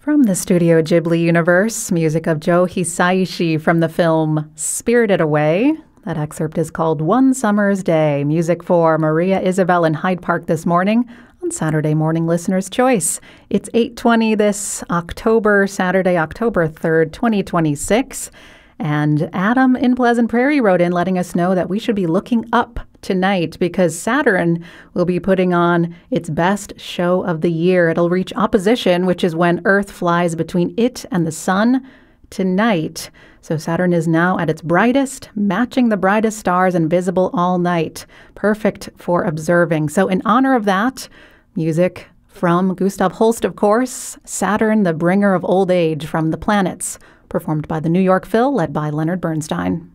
From the Studio Ghibli universe, music of Joe Hisaishi from the film Spirited Away. That excerpt is called One Summer's Day, music for Maria Isabel in Hyde Park this morning on Saturday Morning Listener's Choice. It's 8:20 this Saturday, October 3rd, 2026. And Adam in Pleasant Prairie wrote in letting us know that we should be looking up tonight because Saturn will be putting on its best show of the year. It'll reach opposition, which is when Earth flies between it and the sun tonight. So Saturn is now at its brightest, matching the brightest stars and visible all night. Perfect for observing. So in honor of that, music from Gustav Holst, of course, Saturn, the bringer of old age from the planets, performed by the New York Phil, led by Leonard Bernstein.